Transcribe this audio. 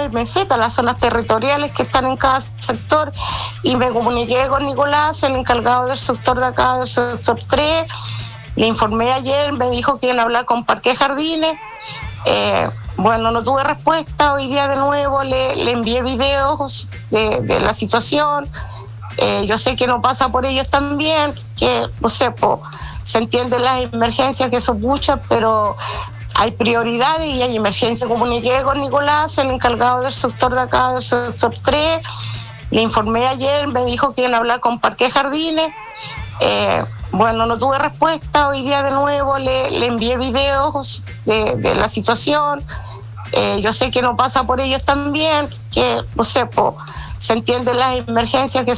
de meseta, las zonas territoriales que están en cada sector, y me comuniqué con Nicolás, el encargado del sector de acá, del sector 3. Le informé ayer, me dijo que iban a hablar con Parques Jardines. Bueno, no tuve respuesta. Hoy día de nuevo le envié videos de la situación. Yo sé que no pasa por ellos también, que no sé, se entienden las emergencias, que son muchas, pero hay prioridades y hay emergencias. Comuniqué con Nicolás, el encargado del sector de acá, del sector 3. Le informé ayer, me dijo que iban a hablar con Parques Jardines. Bueno, no tuve respuesta. Hoy día de nuevo le envié videos de la situación. Yo sé que no pasa por ellos también, que no sé, se entienden las emergencias, que